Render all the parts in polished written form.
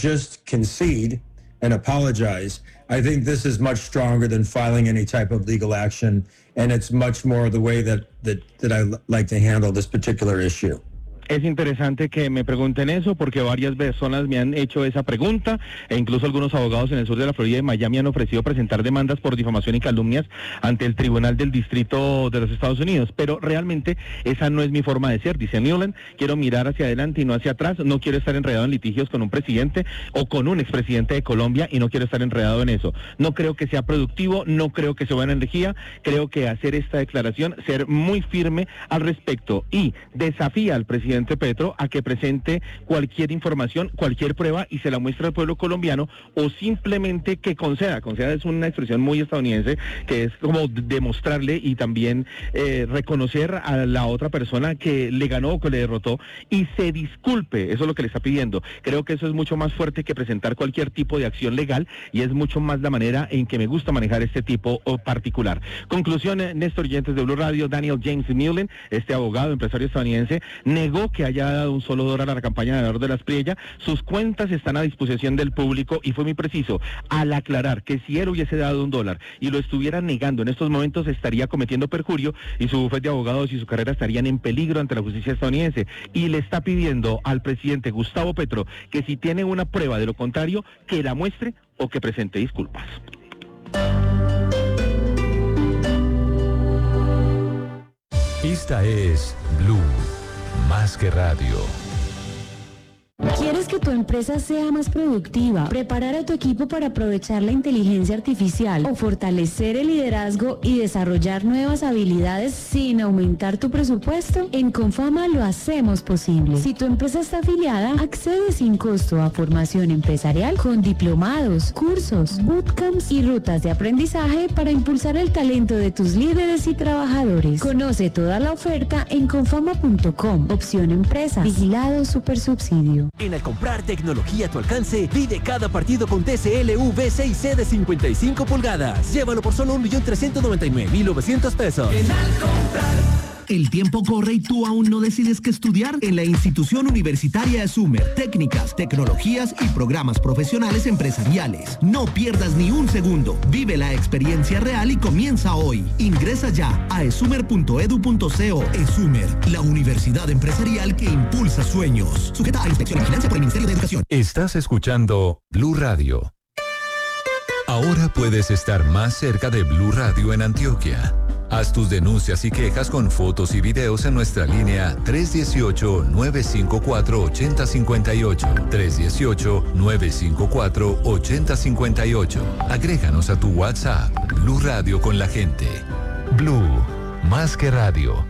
just concede and apologize. I think this is much stronger than filing any type of legal action, and it's much more the way that I like to handle this particular issue. Es interesante que me pregunten eso porque varias personas me han hecho esa pregunta e incluso algunos abogados en el sur de la Florida y Miami han ofrecido presentar demandas por difamación y calumnias ante el Tribunal del Distrito de los Estados Unidos, pero realmente esa no es mi forma de ser, dice Mullen. Quiero mirar hacia adelante y no hacia atrás, no quiero estar enredado en litigios con un presidente o con un expresidente de Colombia y no quiero estar enredado en eso. No creo que sea productivo, no creo que sea buena energía, creo que hacer esta declaración, ser muy firme al respecto y desafía al presidente Petro a que presente cualquier información, cualquier prueba y se la muestre al pueblo colombiano o simplemente que conceda. Conceda es una expresión muy estadounidense que es como demostrarle y también reconocer a la otra persona que le ganó o que le derrotó y se disculpe. Eso es lo que le está pidiendo. Creo que eso es mucho más fuerte que presentar cualquier tipo de acción legal y es mucho más la manera en que me gusta manejar este tipo particular. Conclusión, Néstor, oyentes de Blue Radio, Daniel James Mullen, este abogado, empresario estadounidense, negó que haya dado un solo dólar a la campaña de Eduardo de la Espriella. Sus cuentas están a disposición del público y fue muy preciso al aclarar que si él hubiese dado $1 y lo estuviera negando en estos momentos estaría cometiendo perjurio y su bufete de abogados y su carrera estarían en peligro ante la justicia estadounidense y le está pidiendo al presidente Gustavo Petro que si tiene una prueba de lo contrario que la muestre o que presente disculpas. Esta es Blue, más que radio. ¿Quieres que tu empresa sea más productiva, preparar a tu equipo para aprovechar la inteligencia artificial o fortalecer el liderazgo y desarrollar nuevas habilidades sin aumentar tu presupuesto? En Confama lo hacemos posible. Si tu empresa está afiliada, accede sin costo a formación empresarial con diplomados, cursos, bootcamps y rutas de aprendizaje para impulsar el talento de tus líderes y trabajadores. Conoce toda la oferta en confama.com. Opción empresa. Vigilado Supersubsidio. En Al comprar tecnología a tu alcance, pide cada partido con TCL V6C de 55 pulgadas. Llévalo por solo 1.399.900 pesos. En Al comprar. El tiempo corre y tú aún no decides qué estudiar. En la institución universitaria Esumer, técnicas, tecnologías y programas profesionales empresariales. No pierdas ni un segundo. Vive la experiencia real y comienza hoy. Ingresa ya a esumer.edu.co. Esumer, la universidad empresarial que impulsa sueños. Sujeta a inspección y vigilancia por el Ministerio de Educación. Estás escuchando Blue Radio. Ahora puedes estar más cerca de Blue Radio en Antioquia. Haz tus denuncias y quejas con fotos y videos en nuestra línea 318-954-8058. 318-954-8058. Agréganos a tu WhatsApp. Blue Radio con la gente. Blue, más que radio.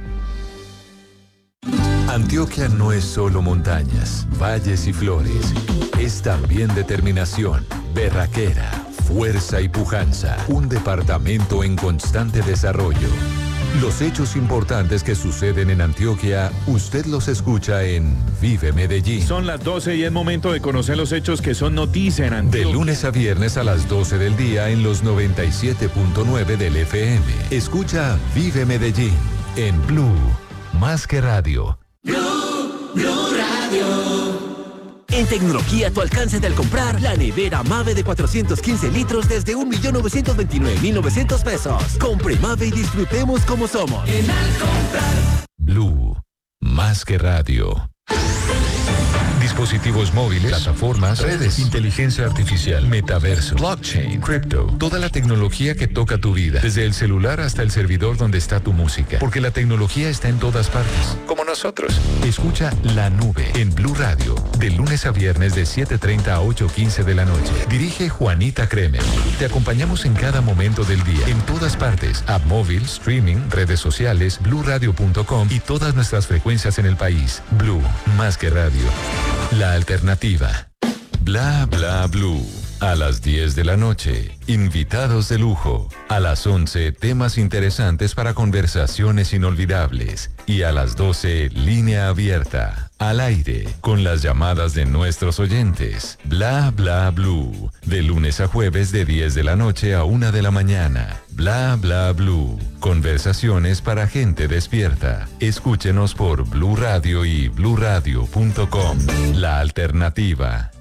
Antioquia no es solo montañas, valles y flores. Es también determinación, berraquera, fuerza y pujanza. Un departamento en constante desarrollo. Los hechos importantes que suceden en Antioquia, usted los escucha en Vive Medellín. Son las 12 y es momento de conocer los hechos que son noticia en Antioquia. De lunes a viernes a las 12 del día en los 97.9 del FM. Escucha Vive Medellín en Blue, más que radio. Blue Radio. En tecnología a tu alcance de Al comprar, la nevera Mave de 415 litros desde 1.929.900 pesos. Compre Mave y disfrutemos como somos. En Al comprar. Blue, más que radio. Dispositivos móviles, plataformas, redes, inteligencia artificial, metaverso, blockchain, cripto, toda la tecnología que toca tu vida, desde el celular hasta el servidor donde está tu música, porque la tecnología está en todas partes, como nosotros. Escucha La Nube en Blue Radio, de lunes a viernes de 7:30 a 8:15 de la noche. Dirige Juanita Kremer. Te acompañamos en cada momento del día, en todas partes, app móvil, streaming, redes sociales, bluradio.com y todas nuestras frecuencias en el país. Blue, más que radio. La alternativa. Bla bla blue. A las 10 de la noche, invitados de lujo. A las 11, temas interesantes para conversaciones inolvidables. Y a las 12, línea abierta. Al aire, con las llamadas de nuestros oyentes. Bla bla blue. De lunes a jueves de 10 de la noche a 1 de la mañana. Bla bla blue. Conversaciones para gente despierta. Escúchenos por Blue Radio y bluradio.com. La alternativa.